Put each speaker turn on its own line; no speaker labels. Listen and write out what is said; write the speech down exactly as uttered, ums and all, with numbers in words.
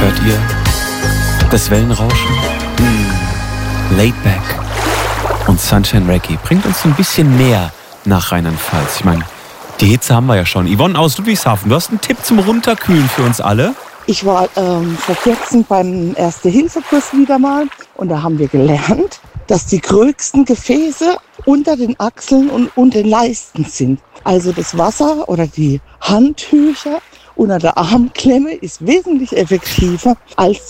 Hört ihr das Wellenrauschen? Hm. Laid Back und Sunshine Reggae bringt uns so ein bisschen näher nach Rheinland-Pfalz. Ich meine, die Hitze haben wir ja schon. Yvonne aus Ludwigshafen, du hast einen Tipp zum Runterkühlen für uns alle?
Ich war ähm, vor kurzem beim Erste-Hilfe-Kurs wieder mal und da haben wir gelernt, dass die größten Gefäße unter den Achseln und unter den Leisten sind. Also das Wasser oder die Handtücher unter der Armklemme ist wesentlich effektiver als